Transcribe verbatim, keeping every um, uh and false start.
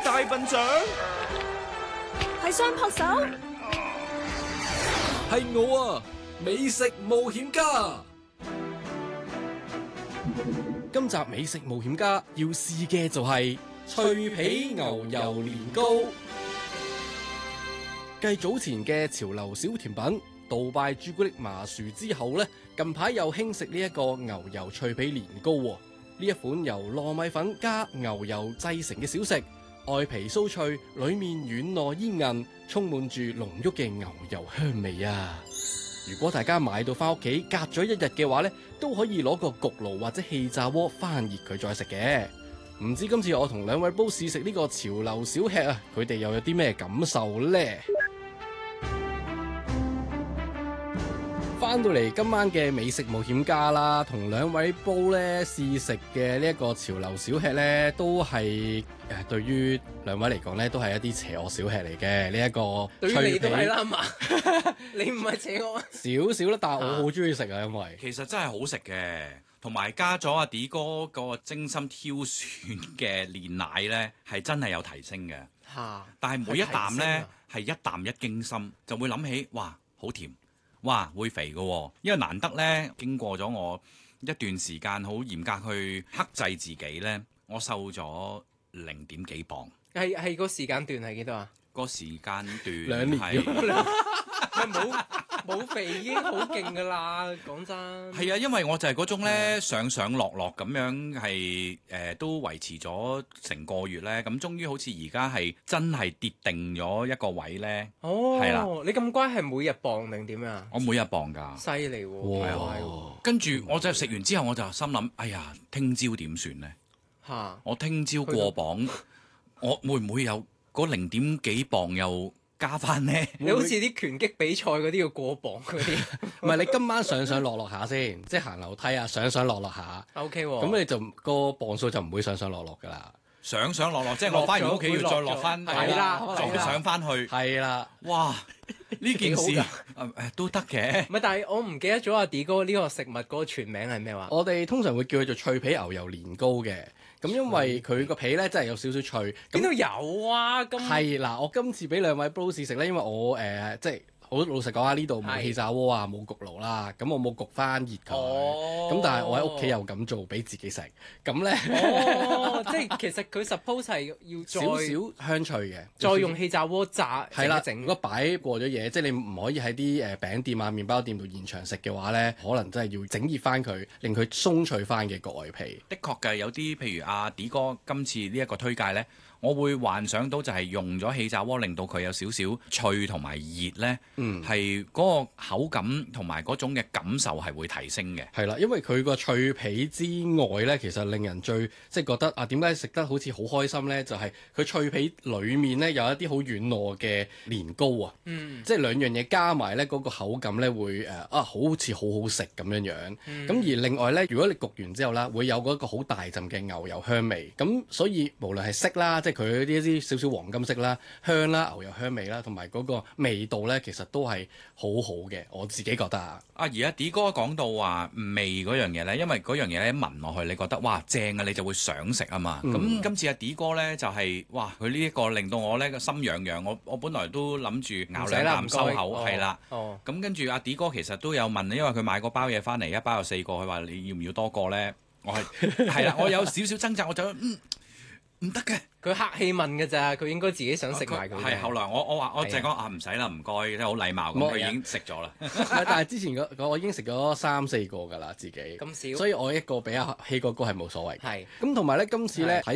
大笨象？ 係雙撲手？ 係我啊，美食冒險家。今集美食冒險家要試嘅就係脆皮牛油年糕。繼早前嘅潮流小甜品杜拜朱古力麻薯之後呢，近排又興食呢一個牛油脆皮年糕喎。呢一款由糯米粉加牛油製成嘅小食，外皮酥脆，裏面軟糯煙韌，充滿住濃郁嘅牛油香味啊！如果大家買到翻屋企隔咗一日嘅話呢，都可以攞個焗爐或者氣炸鍋翻熱佢再食嘅。唔知今次我同兩位煲試食呢個潮流小吃啊，佢哋又有啲咩感受呢？翻到嚟今晚嘅美食冒險家啦，同兩位煲咧試食嘅呢一個潮流小吃咧，都係誒對於兩位嚟講咧，都係一啲邪惡小吃嚟嘅呢一個。 對於你都係啦嘛，你唔係邪惡少少啦，但係我好中意食啊，因為其實真係好食嘅，同埋加咗阿 D 哥個精心挑選嘅煉奶咧，係真係有提升嘅。 嚇！ 但係每一啖咧係一啖一驚心，就會諗起哇好甜。哇，會肥嘅喎，因為難得咧，經過咗我一段時間好嚴格去克制自己咧，我瘦咗零點幾磅。 係係個時間段係幾多啊？ 個時間段兩年係冇冇肥已經好勁㗎啦，講真。 係啊，因為我就係嗰種咧上上落落咁樣係誒、呃、都維持咗成個月咧，咁終於好似而家係真係跌定咗一個位咧。 哦， 係啦， 你咁乖係每日磅定點啊？ 我每日磅㗎。 犀利喎！ 哇係喎跟住我就食完之後，我就心諗：哎呀，聽朝點算呢？ 嚇！ 我聽朝過磅，我會唔會有嗰零點幾磅又加翻呢？ 你好似啲拳擊比賽嗰啲要過磅嗰啲。 唔係你今晚上上落落下先，即係行樓梯啊，上上落落下。 O K 喎。 咁你就個磅數就唔會上上落落㗎啦。 上上落落，即係我翻完屋企要再落翻， 係啦再上翻去。 係啦， 哇！呢件事幾誒誒都得嘅。 唔係，但係我唔記得咗阿 D 哥呢個食物嗰個全名係咩話？ 我哋通常會叫佢做脆皮牛油年糕嘅。咁因為佢個皮咧真係有少少脆。 邊度有啊？咁係嗱，我今次俾兩位煲試食咧，因為我誒、呃、即係好老實講啊，呢度冇氣炸鍋啊，冇焗爐啦，咁我冇焗翻熱佢。 哦。 咁但係我喺屋企又咁做俾自己食，咁咧哦，即係其實佢 suppose 係要再少少香脆嘅， 再用氣炸鍋炸係啦。 整如果擺過咗嘢，即係你唔可以喺啲誒餅店啊、麵包店度現場食嘅話咧，可能真係要整熱翻佢，令佢鬆脆翻嘅個外皮。 的確嘅，有啲譬如阿 D 哥今次呢一個推介呢，我會幻想到就係用咗氣炸鍋，令到佢有少少脆同埋熱呢， 嗯， 係嗰個口感同埋嗰種嘅感受係會提升嘅。 係啦，因為佢個脆皮之外呢，其實令人最即係覺得啊，點解食得好似好開心呢？就係、是、佢脆皮裡面呢，有一啲好軟糯嘅年糕啊， 嗯， 即係兩樣嘢加埋呢，嗰、那個口感呢會誒啊，好似好好食咁樣樣。咁、 嗯、 而另外呢，如果你焗完之後啦，會有嗰個好大陣嘅牛油香味。咁所以無論係色啦，即係佢呢一啲少少黃金色啦、香啦、牛油香味啦，同埋嗰個味道呢，其實都係好好嘅。我自己覺得啊。 啊，而家 D 哥講到話味嗰樣嘢呢，因為嗰樣嘢咧聞落去，你覺得哇正啊，你就會想食啊嘛。咁、 嗯、 今次阿 D 哥呢，就係、是、哇，佢呢一個令到我呢個心癢癢。我我本來都諗住咬兩啖收口，係啦。 哦。 咁跟住阿 D 哥其實都有問，因為佢買個包嘢翻嚟，一包有四個，佢話你要唔要多個呢？我係係啦，我有少少掙扎，我就嗯唔得嘅。 佢客氣問嘅咋，佢應該自己想食埋佢。 係後來我我話我淨係講啊唔使啦，唔該，即係好禮貌咁，佢已經食咗啦。 但係之前嗰我已經食咗三四個㗎啦，自己。 咁少， 所以我一個比阿希哥哥係冇所謂。 係。 咁同埋咧，今次咧睇